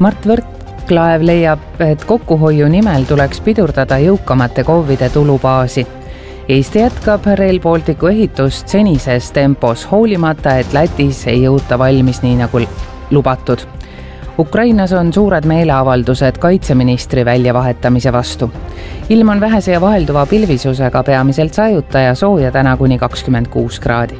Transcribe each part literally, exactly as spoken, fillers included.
Mart Võrklaev leiab, et kokkuhoiu nimel tuleks pidurdada jõukamate KOV-ide tulubaasi. Eesti jätkab Rail Balticu ehitust senises tempos, hoolimata, et Lätis ei jõuta valmis nii nagu lubatud. Ukrainas on suured meeleavaldused kaitseministri väljavahetamise vastu. Ilm on vähese ja vahelduva pilvisusega, peamiselt sajuta ja sooja täna kuni kakskümmend kuus kraadi.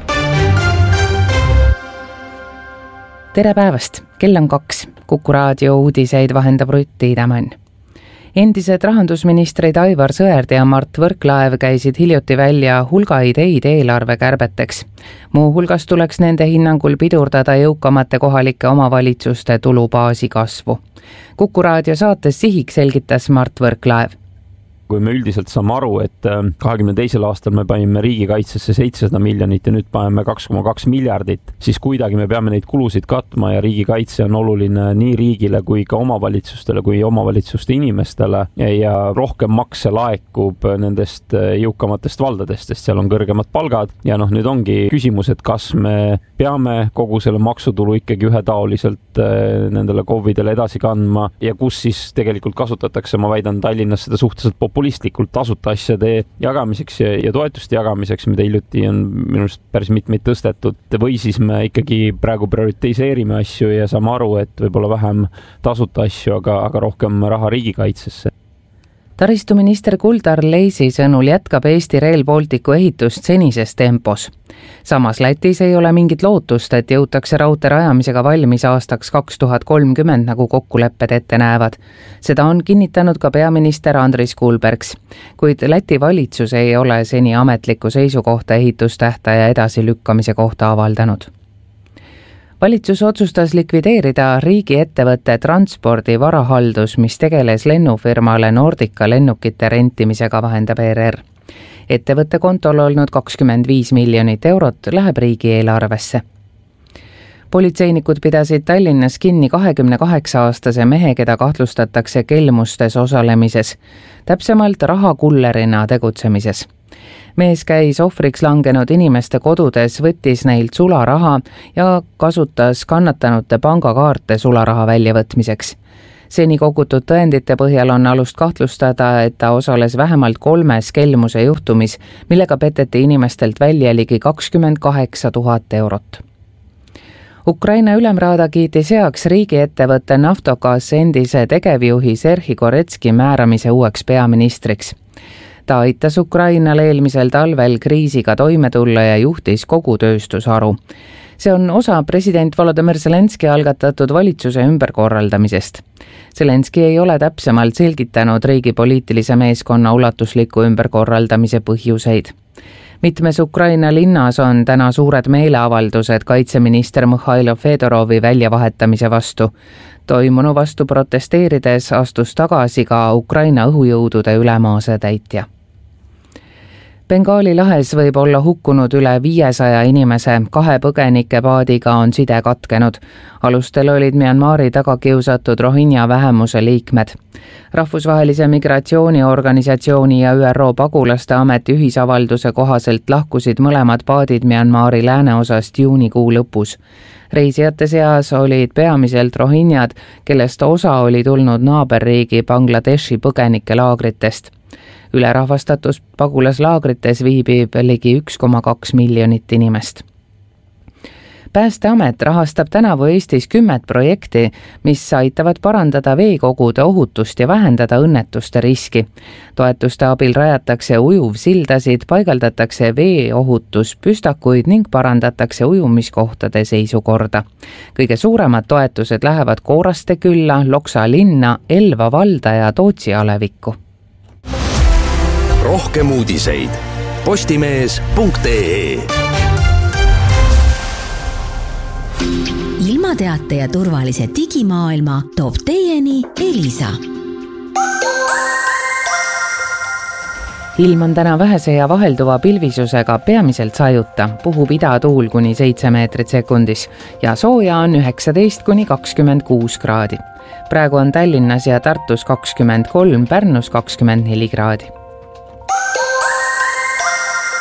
Tere päevast, kell on kaks. Kuku raadio uudiseid vahendab Rutt Tiidemann. Endised rahandusministrid Aivar Sõerd ja Mart Võrklaev käisid hiljuti välja hulga ideid eelarvekärbeteks. Muu hulgas tuleks nende hinnangul pidurdada jõukamate kohalike omavalitsuste tulubaasi kasvu. Kuku raadio saates Sihik selgitas Mart Võrklaev. Kui me üldiselt saame aru, et kahekümne teisel aastal me panime riigikaitsesse seitsesada miljonit ja nüüd paneme kaks koma kaks miljardit, siis kuidagi me peame neid kulusid katma ja riigikaitse on oluline nii riigile kui ka omavalitsustele kui omavalitsuste inimestele ja rohkem makse laekub nendest jõukamatest valdadest, sest seal on kõrgemad palgad ja noh, nüüd ongi küsimus, et kas me peame kogu selle maksutulu ikkagi ühetaoliselt nendele KOV-idele edasi kandma ja kus siis tegelikult kasutatakse, ma väidan Tallinnas seda suhteliselt populistlikult tasuta asjade jagamiseks ja, ja toetuste jagamiseks, mida hiljuti on minust päris mitmeid tõstetud. Või siis me ikkagi praegu prioritiseerime asju ja saame aru, et võib-olla vähem tasuta asju, aga, aga rohkem raha riigikaitsesse. Taristuminister Kuldar Leisi sõnul jätkab Eesti Rail Balticu ehitust senises tempos. Samas Lätis ei ole mingit lootust, et jõutakse raudtee rajamisega valmis aastaks kaks tuhat kolmkümmend, nagu kokkulepped ette näevad. Seda on kinnitanud ka peaminister Andris Kulbergs, kuid Läti valitsus ei ole seni ametlikku seisukohta ehitustähtaja edasilükkamise kohta avaldanud. Valitsus otsustas likvideerida riigiettevõtte Transpordi varahaldus, mis tegeles lennufirmale Nordica lennukite rentimisega, vahendab E R R. Ettevõtte kontol olnud kakskümmend viis miljonit eurot läheb riigieelarvesse. Politseinikud pidasid Tallinnas kinni kahekümne kaheksa aastase mehe, keda kahtlustatakse kelmustes osalemises, täpsemalt rahakullerina tegutsemises. Mees käis ohvriks langenud inimeste kodudes, võttis neilt sularaha ja kasutas kannatanute pangakaarte sularaha väljavõtmiseks. Seni kogutud tõendite põhjal on alust kahtlustada, et ta osales vähemalt kolmes kelmuse juhtumis, millega peteti inimestelt välja ligi kakskümmend kaheksa tuhat eurot. Ukraina ülemraada kiitis heaks riigiettevõtte Naftogaz endise tegevjuhi Serhi Koretski määramise uueks peaministriks. Ta aitas Ukrainal eelmisel talvel kriisiga toime tulla ja juhtis kogu tööstusharu. See on osa president Volodymyr Zelenski algatatud valitsuse ümberkorraldamisest. Zelenski ei ole täpsemalt selgitanud riigi poliitilise meeskonna ulatusliku ümberkorraldamise põhjuseid. Mitmes Ukraina linnas on täna suured meeleavaldused kaitseminister Mihhailo Fedorovi väljavahetamise vastu. Toimunu vastu protesteerides astus tagasi ka Ukraina õhujõudude ülemaase täitja. Bengaali lahes võib olla hukkunud üle viiesaja inimese, kahe põgenike paadiga on side katkenud. Alustel olid Myanmari taga kiusatud Rohingya vähemuse liikmed. Rahvusvahelise migratsiooniorganisatsiooni ja Ü R O pagulaste ameti ühisavalduse kohaselt lahkusid mõlemad paadid Myanmari lääneosast juunikuu lõpus. Reisijate seas olid peamiselt Rohingyad, kellest osa oli tulnud naaberriigi Bangladeshi põgenike laagritest. Ülerahvastatus pagulaslaagrites viibib ligi üks koma kaks miljonit inimest. Päästeamet rahastab tänavu Eestis kümmet projekti, mis aitavad parandada veekogude ohutust ja vähendada õnnetuste riski. Toetuste abil rajatakse ujuvsildasid, paigaldatakse veeohutuspüstakuid ning parandatakse ujumiskohtade seisukorda. Kõige suuremad toetused lähevad Kooraste külla, Loksa linna, Elva valda ja Tootsi alevikku. Rohkem uudiseid postimees punkt ee. Ilmateate ja turvalise digimaailma toob teieni Elisa. Ilm on täna vähese ja vahelduva pilvisusega, peamiselt sajuta, puhub idatuul kuni seitse meetrit sekundis ja sooja on üheksateist kuni kakskümmend kuus kraadi. Praegu on Tallinnas ja Tartus kakskümmend kolm, Pärnus kakskümmend neli kraadi.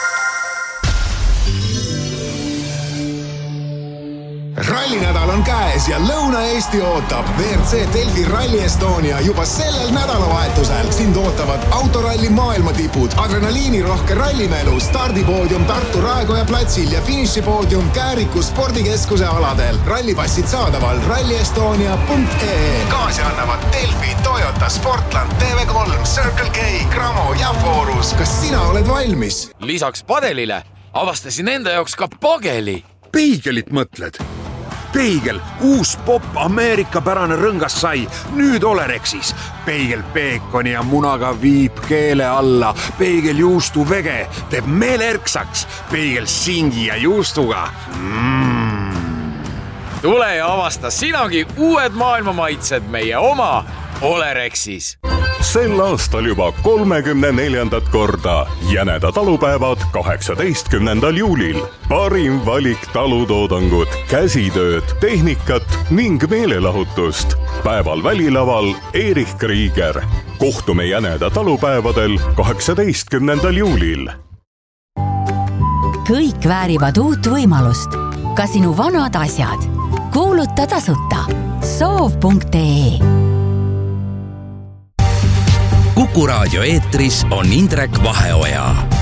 Rallinädal on käes käes ja Lõuna-Eesti ootab. V R C Delfi Rally Estonia juba sellel nädalavahetusel. Sind ootavad autoralli maailmatipud, adrenaliinirohke rallimelu, stardipoodium Tartu Raekoja platsil ja finišipoodium Kääriku spordikeskuse aladel. Rallipassid saadaval rallyestonia punkt ee. Kaasi annavad Delfi, Toyota, Sportland, T V kolm, Circle K, Cramo ja Forus. Kas sina oled valmis? Lisaks padelile avastasin enda jaoks ka pageli. Peigelit mõtled? Peigel, uus popp Ameerika pärane rõngas sai, nüüd Olerexis. Peigel peekoni ja munaga viib keele alla. Peigel juustu vege teeb meele erksaks. Peigel singi ja juustuga. Mm. Tule ja avasta sinagi uued maailmamaitsed meie oma Olerexis. Sel aastal juba kolmekümne neljandat korda Jäneda talupäevad kaheksateistkümnendal juulil. Parim valik talutoodangut, käsitööd, tehnikat ning meelelahutust. Päeval välilaval Erich Krieger. Kohtume Jäneda talupäevadel kaheksateistkümnendal juulil. Kõik väärivad uut võimalust. Ka sinu vanad asjad. Kuuluta tasuta. soov punkt ee. Kuku raadio eetris on Indrek Vaheoja.